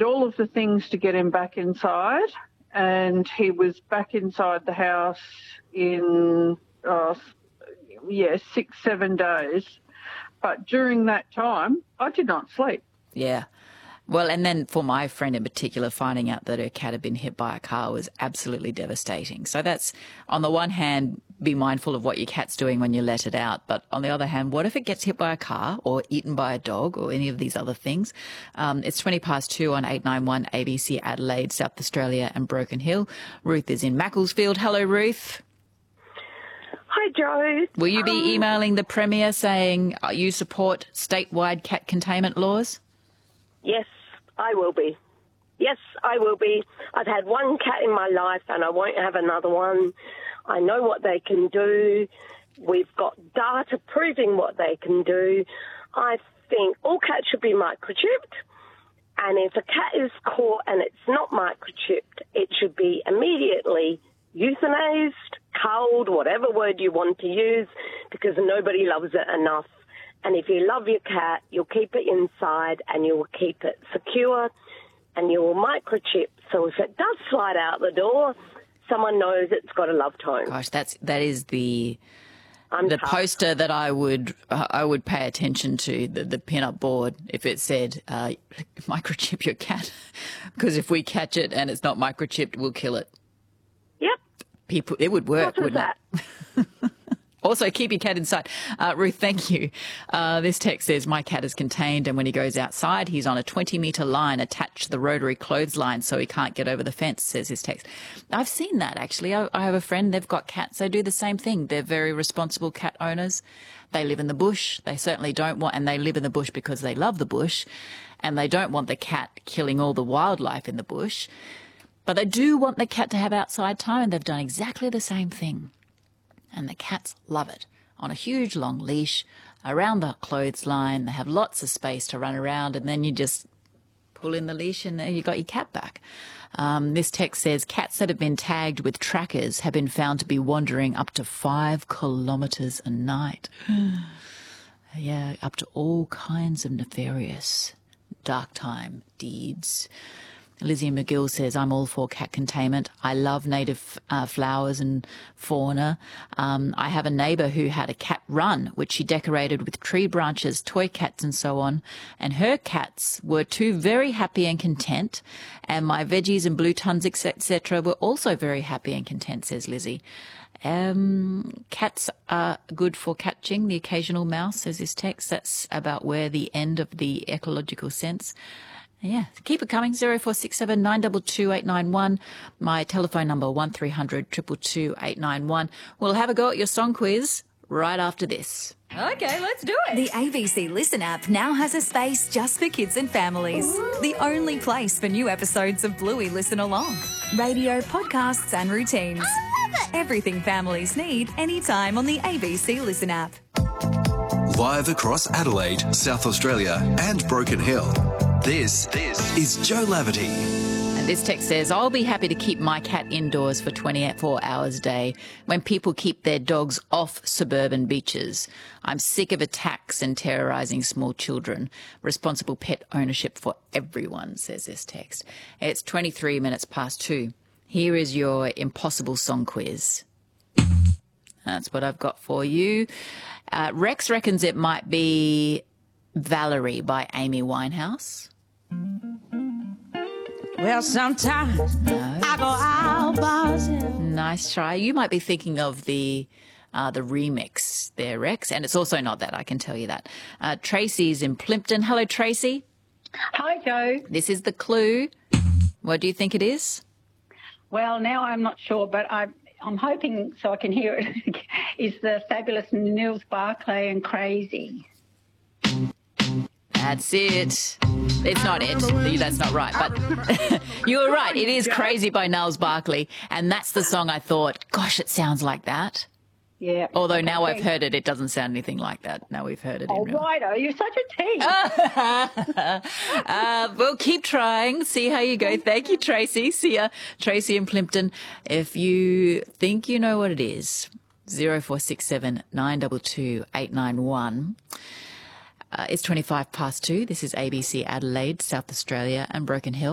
did all of the things to get him back inside, and he was back inside the house in, 6, 7 days. But during that time, I did not sleep. Yeah. Well, and then for my friend in particular, finding out that her cat had been hit by a car was absolutely devastating. So that's, on the one hand, be mindful of what your cat's doing when you let it out. But on the other hand, what if it gets hit by a car or eaten by a dog or any of these other things? It's 2 on 891 ABC Adelaide, South Australia and Broken Hill. Ruth is in Macclesfield. Hello, Ruth. Hi, Joe. Will you be emailing the Premier saying you support statewide cat containment laws? Yes, I will be. Yes, I will be. I've had one cat in my life and I won't have another one. I know what they can do. We've got data proving what they can do. I think all cats should be microchipped. And if a cat is caught and it's not microchipped, it should be immediately euthanized, culled, whatever word you want to use, because nobody loves it enough. And if you love your cat, you'll keep it inside and you'll keep it secure and you will microchip. So if it does slide out the door, someone knows it's got a loved home. Gosh, that is the tough. poster that I would pay attention to, the pin-up board, if it said microchip your cat, because if we catch it and it's not microchipped, we'll kill it. Yep. It would work, What was wouldn't it? Also, keep your cat inside. Ruth, thank you. This text says, my cat is contained and when he goes outside, he's on a 20-metre line attached to the rotary clothesline so he can't get over the fence, says his text. I've seen that, actually. I have a friend, they've got cats. They do the same thing. They're very responsible cat owners. They live in the bush. They certainly don't want, and they live in the bush because they love the bush, and they don't want the cat killing all the wildlife in the bush. But they do want the cat to have outside time, and they've done exactly the same thing. And the cats love it. On a huge long leash, around the clothesline, they have lots of space to run around, and then you just pull in the leash and you got your cat back. This text says, cats that have been tagged with trackers have been found to be wandering up to 5 kilometres a night. Yeah, up to all kinds of nefarious dark time deeds. Lizzie McGill says, I'm all for cat containment. I love native flowers and fauna. I have a neighbour who had a cat run, which she decorated with tree branches, toy cats and so on. And her cats were too very happy and content. And my veggies and blue tons, etc. were also very happy and content, says Lizzie. Cats are good for catching the occasional mouse, says this text. That's about where the end of the ecological sense. Yeah, keep it coming, 0467 922 891. My telephone number, 1300 222 891. We'll have a go at your song quiz right after this. Okay, let's do it. The ABC Listen app now has a space just for kids and families. Ooh. The only place for new episodes of Bluey Listen Along. Radio, podcasts and routines. I love it. Everything families need anytime on the ABC Listen app. Live across Adelaide, South Australia and Broken Hill. This is Joe Laverty. And this text says, I'll be happy to keep my cat indoors for 24 hours a day when people keep their dogs off suburban beaches. I'm sick of attacks and terrorising small children. Responsible pet ownership for everyone, says this text. It's 23 minutes past 2. Here is your impossible song quiz. That's what I've got for you. Rex reckons it might be Valerie by Amy Winehouse. Well, sometimes I go out bars. Nice try. You might be thinking of the remix there, Rex, and it's also not that, I can tell you that. Tracy's in Plympton. Hello, Tracy. Hi, Joe. This is the clue. What do you think it is? Well, now I'm not sure, but I'm hoping so I can hear it. Is the fabulous Nils Barclay and Crazy. That's it. It's not it. That's not right. But you were right. It is Crazy by Niles Barkley. And that's the song I thought, gosh, it sounds like that. Yeah. Although now I've heard it, it doesn't sound anything like that. Now we've heard it. Oh, righto. You're such a tease. We'll keep trying. See how you go. Thank you, Tracy. See ya. Tracy in Plympton. If you think you know what it is, 0467 922 891. It's 25 past 2. This is ABC Adelaide, South Australia and Broken Hill.